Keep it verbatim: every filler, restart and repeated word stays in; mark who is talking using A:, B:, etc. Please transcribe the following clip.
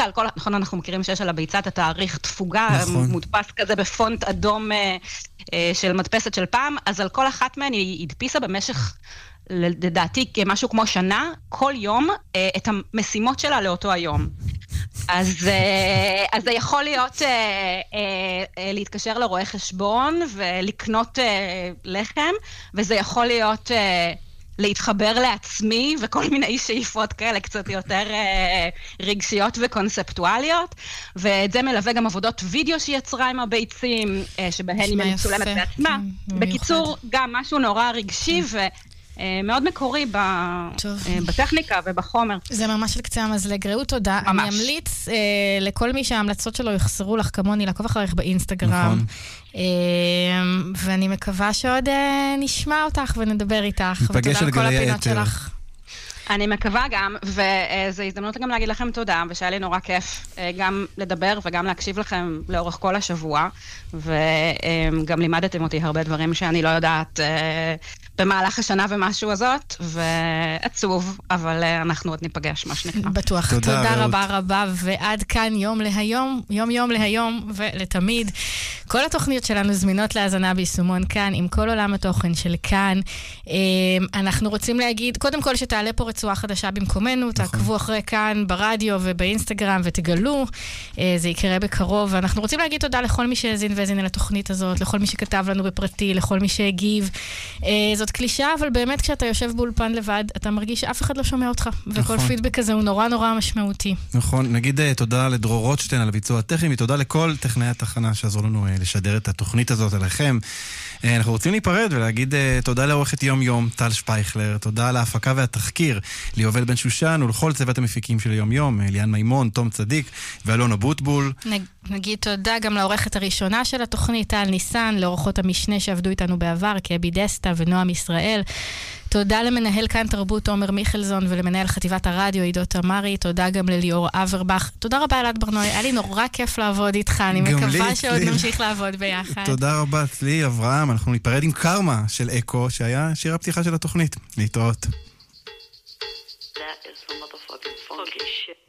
A: על כל, נכון, אנחנו מכירים שיש על הביצה את התאריך תפוגה,
B: נכון.
A: מודפס כזה בפונט אדום אה, אה, של מדפסת של פעם, אז על כל אחת מהן היא הדפיסה במשך, לדעתי, משהו כמו שנה, כל יום, אה, את המשימות שלה לאותו היום. אז, אז זה יכול להיות אה, אה, להתקשר לרואה חשבון ולקנות אה, לחם, וזה יכול להיות אה, להתחבר לעצמי וכל מיני שאיפות כאלה קצת יותר אה, רגשיות וקונספטואליות, ואת זה מלווה גם עבודות וידאו שהיא יצרה עם הביצים, אה, שבהן היא מצולמת בעצמה. בקיצור, גם משהו נורא רגשי ו... מאוד מקורי בטכניקה ובחומר.
C: זה ממש על קצה המזלג. ראו תודה. אני אמליץ לכל מי שההמלצות שלו יחסרו לך כמוני, לעקוב אחריך באינסטגרם. ואני מקווה שעוד נשמע אותך ונדבר איתך.
B: נפגש על גלי היתר.
A: אני מקווה גם, וזו הזדמנות גם להגיד לכם תודה, ושהיה לי נורא כיף גם לדבר וגם להקשיב לכם לאורך כל השבוע, וגם לימדתם אותי הרבה דברים שאני לא יודעת במהלך השנה ומשהו הזאת, ועצוב, אבל אנחנו עוד ניפגש, מה שנקרא.
C: בטוח. תודה, תודה רבה רבה, ועד כאן יום להיום, יום יום להיום ולתמיד. כל התוכניות שלנו זמינות להאזנה ביישומון כאן, עם כל עולם התוכן של כאן. אנחנו רוצים להגיד, קודם כל שתעלה פה רצועה חדשה במקומנו, תעקבו אחרי כאן ברדיו ובאינסטגרם ותגלו, זה יקרה בקרוב. ואנחנו רוצים להגיד תודה לכל מי שהזין והזין על התוכנית הזאת, לכל מי שכתב לנו בפרטי, לכל מי שהגיב. זאת קלישה, אבל באמת כשאתה יושב באולפן לבד, אתה מרגיש שאף אחד לא שומע אותך, וכל פידבק הזה הוא נורא נורא משמעותי.
B: נכון, נגיד תודה לדרור רוטשטיין על הביצוע הטכני, ותודה לכל טכנאי התחנה שעזרו לנו לשדר את התוכנית הזאת עליכם. אנחנו רוצים להיפרד ולהגיד תודה לעורכת יום יום, טל שפייכלר, תודה להפקה והתחקיר, ליובל בן שושן ולכל צוות המפיקים של יום יום, ליאן מימון, תום צדיק ואלון אבוטבול.
C: נגיד תודה גם לעורכת הראשונה של התוכנית, טל ניסן, לעורכות המשנה שעבדו איתנו בעבר, קבי דסטה ונועם ישראל. תודה למנהל כאן תרבות עומר מיכלזון ולמנהל חטיבת הרדיו עידות אמרי. תודה גם לליאור אברבך. תודה רבה אלעד ברנועי, היה לי נורא כיף לעבוד איתך, אני מקווה שעוד נמשיך לעבוד ביחד.
B: תודה רבה צלי אברהם, אנחנו ניפרד עם קרמה של אקו שהיה שיר הפתיחה של התוכנית. להתראות. That is some motherfucking funky shit.